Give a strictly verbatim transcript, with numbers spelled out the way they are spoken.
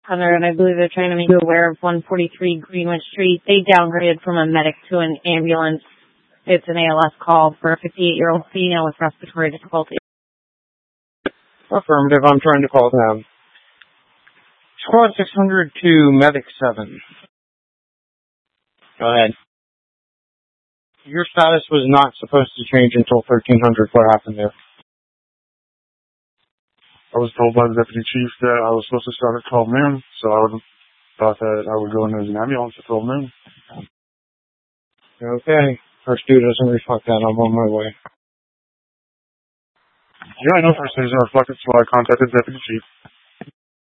Hunter, and I believe they're trying to make you aware of one forty-three Greenwich Street. They downgraded from a medic to an ambulance. It's an A L S call for a fifty-eight-year-old female with respiratory difficulty. Affirmative, I'm trying to call them. Squad six hundred to Medic seven. Go ahead. Your status was not supposed to change until thirteen hundred. What happened there? I was told by the deputy chief that I was supposed to start at twelve noon, so I would thought that I would go in as an ambulance at twelve noon. Okay. First due doesn't reflect that. I'm on my way. Yeah, I know first dues are reflected, so I contacted the deputy chief.